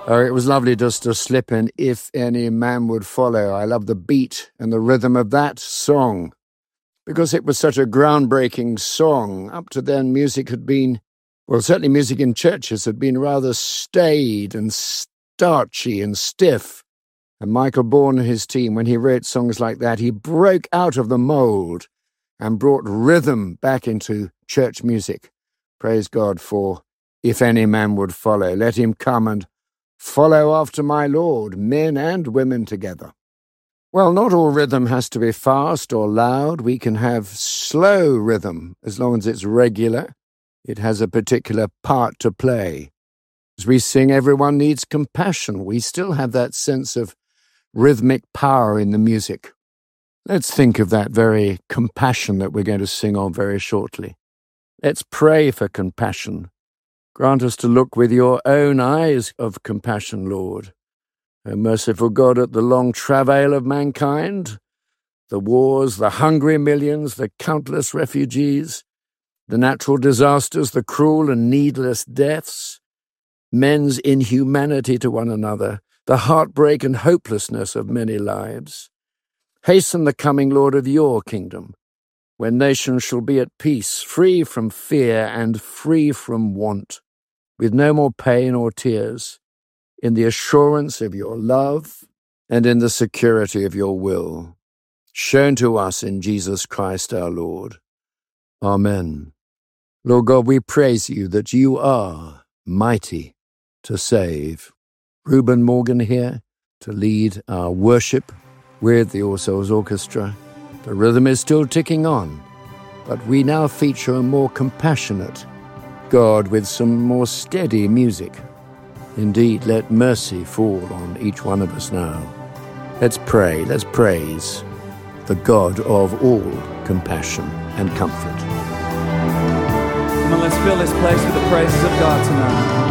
Oh, it was lovely just to slip in If Any Man Would Follow. I love the beat and the rhythm of that song because it was such a groundbreaking song. Up to then, music had been, well, certainly music in churches had been rather staid and starchy and stiff. And Michael Bourne and his team, when he wrote songs like that, he broke out of the mould and brought rhythm back into church music. Praise God for If Any Man Would Follow. Let him come and follow after my Lord, men and women together. Well, not all rhythm has to be fast or loud. We can have slow rhythm as long as it's regular. It has a particular part to play. As we sing, everyone needs compassion. We still have that sense of rhythmic power in the music. Let's think of that very compassion that we're going to sing on very shortly. Let's pray for compassion. Grant us to look with your own eyes of compassion, Lord. O merciful God, at the long travail of mankind, the wars, the hungry millions, the countless refugees, the natural disasters, the cruel and needless deaths, men's inhumanity to one another, the heartbreak and hopelessness of many lives. Hasten the coming, Lord, of your kingdom, when nations shall be at peace, free from fear and free from want, with no more pain or tears, in the assurance of your love and in the security of your will, shown to us in Jesus Christ our Lord. Amen. Lord God, we praise you that you are mighty to save. Reuben Morgan here to lead our worship with the All Souls Orchestra. The rhythm is still ticking on, but we now feature a more compassionate God with some more steady music. Indeed, let mercy fall on each one of us now. Let's pray, let's praise the God of all compassion and comfort. Come on, let's fill this place with the praises of God tonight.